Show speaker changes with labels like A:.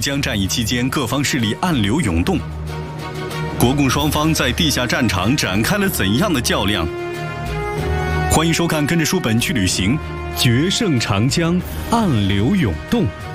A: 江战役期间，各方势力暗流涌动，国共双方在地下战场展开了怎样的较量？欢迎收看《跟着书本去旅行》，决胜长江，暗流涌动。